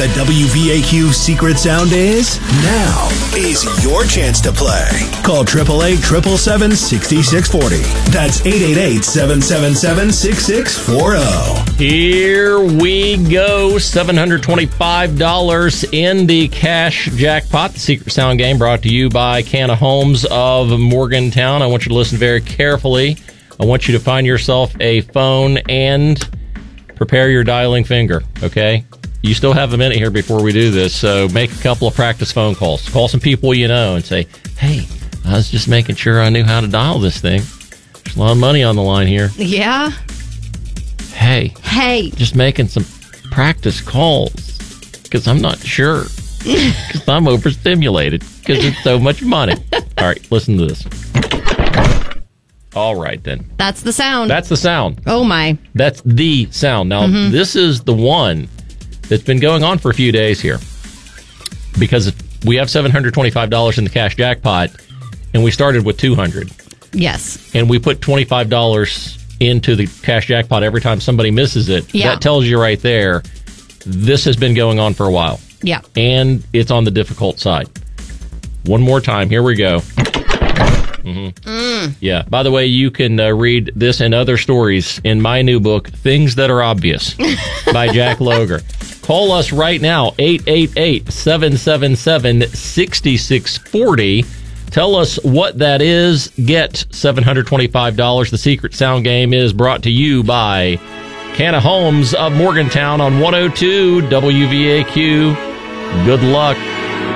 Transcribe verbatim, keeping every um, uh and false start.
the W V A Q secret sound is? Now is your chance to play. Call eight eight eight, seven seven seven, six six four zero. That's eight eight eight, seven seven seven, six six four zero. Here we go. seven hundred twenty-five dollars in the cash jackpot. The secret sound game brought to you by Canna Homes of Morgantown. I want you to listen very carefully. I want you to find yourself a phone and prepare your dialing finger, okay? You still have a minute here before we do this, so make a couple of practice phone calls. Call some people you know and say, hey, I was just making sure I knew how to dial this thing. There's a lot of money on the line here. Yeah. Hey. Hey. Just making some practice calls because I'm not sure. Because I'm overstimulated because it's so much money. All right, listen to this. All right, then. That's the sound. That's the sound. Oh, my. That's the sound. Now, mm-hmm. this is the one that's been going on for a few days here because we have seven hundred twenty-five dollars in the cash jackpot, and we started with two hundred dollars. Yes. And we put twenty-five dollars into the cash jackpot every time somebody misses it. Yeah. That tells you right there, this has been going on for a while. Yeah. And it's on the difficult side. One more time. Here we go. Mm-hmm. Mm. Yeah. By the way, you can uh, read this and other stories in my new book, Things That Are Obvious, by Jack Loger. Call us right now, eight eight eight, seven seven seven, six six four zero. Tell us what that is. Get seven hundred twenty-five dollars. The Secret Sound Game is brought to you by Canna Homes of Morgantown on one oh two W V A Q. Good luck.